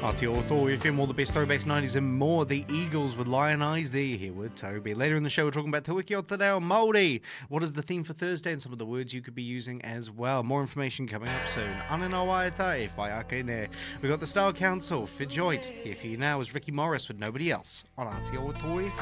Aotearoa FM, all the best throwbacks, 90s and more. The Eagles with Lion Eyes there, here with Toby. Later in the show, we're talking about Te Wiki o Te Reo Māori. What is the theme for Thursday and some of the words you could be using as well. More information coming up soon. Ana ngā waiatai, whai ake ne. We've got the Style Council for Joint. Here for you now is Ricky Morris with Nobody Else on Aotearoa FM.